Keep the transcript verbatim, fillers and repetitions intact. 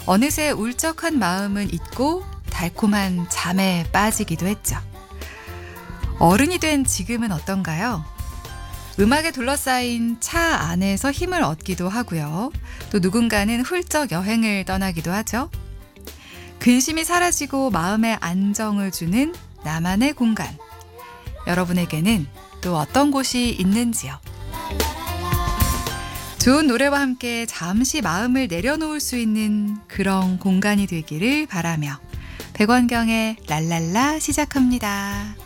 어느새 울적한 마음은 잊고 달콤한 잠에 빠지기도 했죠. 어른이 된 지금은 어떤가요? 음악에 둘러싸인 차 안에서 힘을 얻기도 하고요. 또 누군가는 훌쩍 여행을 떠나기도 하죠. 근심이 사라지고 마음에 안정을 주는 나만의 공간. 여러분에게는 또 어떤 곳이 있는지요? 좋은 노래와 함께 잠시 마음을 내려놓을 수 있는 그런 공간이 되기를 바라며 백원경의 랄랄라 시작합니다.